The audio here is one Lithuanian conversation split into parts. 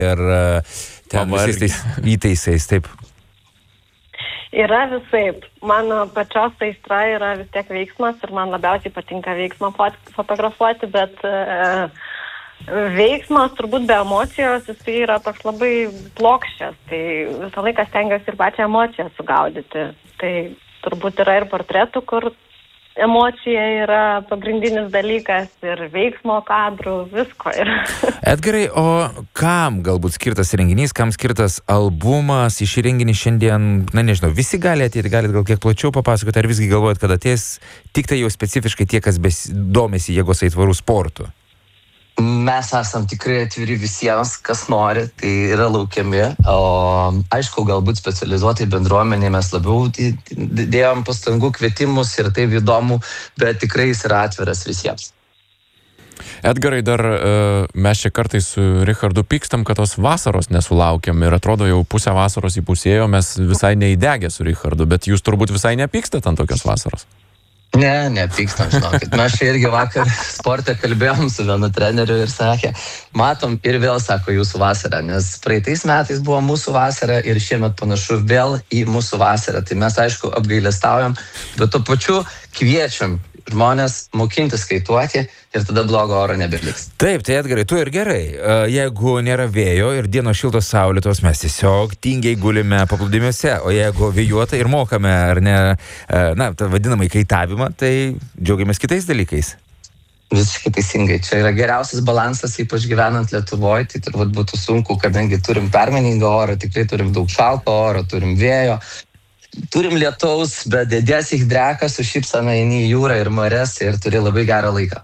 ir ten visais tais įtaisais, taip. Yra visaip. Mano pačios aistra yra vis tiek veiksmas ir man labiausiai patinka veiksmą fotografuoti, bet veiksmas turbūt be emocijos, jis yra toks labai plokščias, tai visą laiką stengiuosi ir pačią emociją sugaudyti. Tai turbūt yra ir portretų, kur emocija yra pagrindinis dalykas ir veiksmo kadrų, visko yra. Edgarai, o kam galbūt skirtas renginys, kam skirtas albumas, į šį renginį šiandien, na nežinau, visi gali ateiti, galite gal kiek plačiau papasakoti, ar visgi galvojat, kad ateis tik tai jau specifiškai tie, kas domisi jėgos aitvarų sportu? Mes esam tikrai atviri visiems, kas nori, tai yra laukiami. O aišku, galbūt specializuotai bendruomeniai mes labiau dėjom pastangų kvietimus ir tai įdomu, bet tikrai jis yra atviras visiems. Edgarai, dar mes čia kartais su Richardu pykstam, kad tos vasaros nesulaukiam ir atrodo jau pusę vasaros įpusėjo, mes visai neįdegę su Richardu, bet jūs turbūt visai nepykstat ant tokios vasaros. Ne, nepykstam, žinokit. Mes čia irgi vakar sporte kalbėjom su vienu treneriu ir sakė, matom ir vėl sako jūsų vasarą, nes praeitais metais buvo mūsų vasara ir šiemet panašu vėl į mūsų vasarą. Tai mes aišku apgailestaujam, bet tuo pačiu kviečiam žmonės mokintis kaituoti ir tada blogo oro nebeliks. Taip, tai Edgarai, tu ir gerai. Jeigu nėra vėjo ir dienos šiltos saulėtos, mes tiesiog tingiai gulime paplūdimiuose, o jeigu vėjuota ir mokame, ar ne, na, tą vadinamą kaitavimą, tai džiaugiamės kitais dalykais. Visiškai teisingai. Čia yra geriausias balansas, ypač gyvenant Lietuvoje, tai turbūt būtų sunku, kadangi turim permainingą orą, tikrai turim daug šalto oro, turim vėjo. Turim lietaus, bet dėdėsi dreka, su šypsena eini į jūrą ir mares ir turi labai gerą laiką.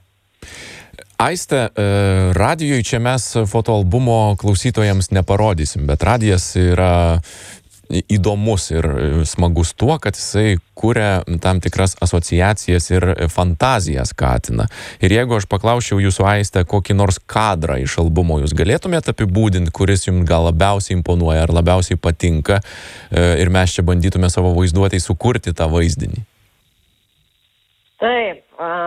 Aiste, radijui čia mes fotoalbumo klausytojams neparodysim, bet radijas yra įdomus ir smagus tuo, kad jisai kuria tam tikras asociacijas ir fantaziją skatina. Ir jeigu aš paklausčiau jūsų, Aiste, kokį nors kadrą iš albumo jūs galėtumėte apibūdinti, kuris jums gal labiausiai imponuoja ar labiausiai patinka, ir mes čia bandytume savo vaizduotėj sukurti tą vaizdinį? Taip,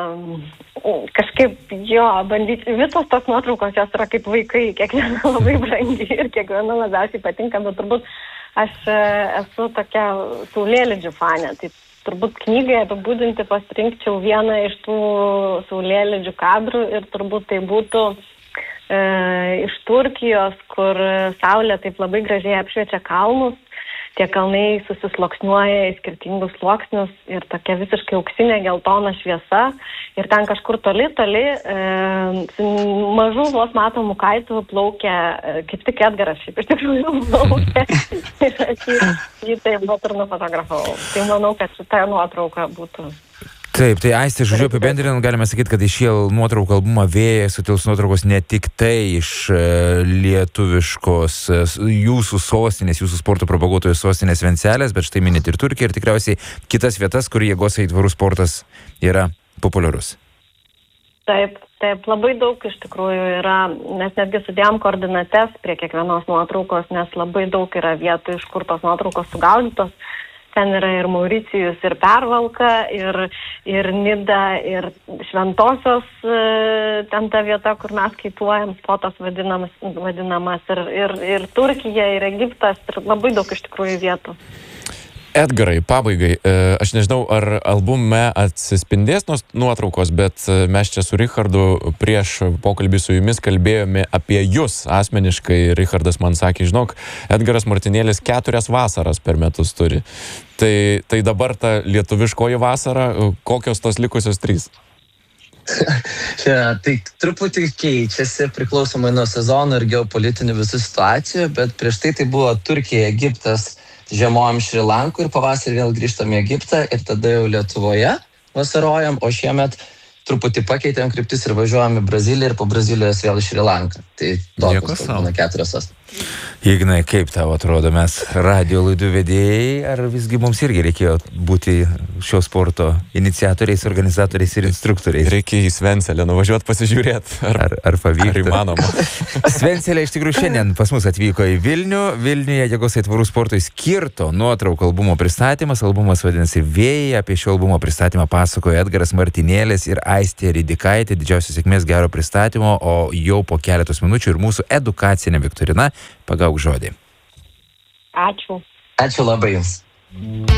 kažkaip jo, bandyti, visos tos nuotraukos jos yra kaip vaikai, kiekviena labai brangi ir kiekviena labiausiai patinka, bet turbūt aš esu tokia saulėlydžių fanė, tai turbūt knygai apibūdinti pasirinkčiau vieną iš tų saulėlydžių kadrų ir turbūt tai būtų iš Turkijos, kur saulė taip labai gražiai apšviečia kalnus, tie kalnai susisluoksniuoja į skirtingus sluoksnius ir tokia visiškai auksinė geltona šviesa ir ten kažkur toli mažų vos matomų kaitų plaukia, kaip tik Edgaras šiaip iš tikrųjų plaukia ir jį taip ir nufotografavau. Tai manau, kad šitą nuotrauką būtų. Taip, tai Aiste, žodžiu apibendrinant, galime sakyti, kad iš šį nuotraukų albumą Vėjas sutils nuotraukos ne tik tai iš lietuviškos jūsų sostinės, jūsų sporto propaguotojų sostinės Vencelės, bet štai minėt ir Turkiją ir tikriausiai kitas vietas, kur jėgos aitvarų sportas yra populiarus. Taip, labai daug iš tikrųjų yra, mes netgi sudėjom koordinates prie kiekvienos nuotraukos, nes labai daug yra vietų, iš kur tos nuotraukos sugaudytos. Ten yra ir Mauricijus, ir Pervalka, ir Nida, ir Šventosios, ten ta vieta, kur mes kaituojam, spotas vadinamas, ir Turkija, ir Egiptas, ir labai daug iš tikrųjų vietų. Edgarai, pabaigai, aš nežinau, ar albume atsispindės nuotraukos, bet mes čia su Richardu prieš pokalbį su jumis kalbėjome apie jūs asmeniškai. Richardas man sakė, žinok, Edgaras Martinėlis 4 vasaras per metus turi. Tai dabar ta lietuviškoji vasara, kokios tos likusios 3? Tai truputį keičiasi priklausomai nuo sezono ir geopolitinių visų situacijų, bet prieš tai buvo Turkija, Egiptas, žiemojam Šri Lankų ir pavasarį vėl grįžtam į Egiptą ir tada jau Lietuvoje vasarojam, o šiemet truputį pakeitėm kryptis ir važiuojam į Braziliją ir po Brazilijos vėl į Šri Lanką. Tai tokios būna 4 vasaros. Ignai, kaip tau atrodo, mes radijo laidų vedėjai, ar visgi mums irgi reikėjo būti šio sporto iniciatoriais, organizatoriais ir instruktoriais. Reikia į Svencelę nuvažiuoti pasižiūrėti, Ar pavyktų. ar įmanoma. Svencelė iš tikrųjų šiandien pas mus atvyko į Vilnių. Vilniuje Jėgos aitvarų sportui skirto nuotraukų albumo pristatymas. Albumas vadinasi Vėjai. Apie šio albumo pristatymą pasakoja Edgaras Martinėlis ir Aistė Ridikaitė. Didžiausios sėkmės, gero pristatymo, o jau po keletos minučių ir mūsų edukacinė viktorina. Pagauk žodį. Ačiū. Ačiū labai jums.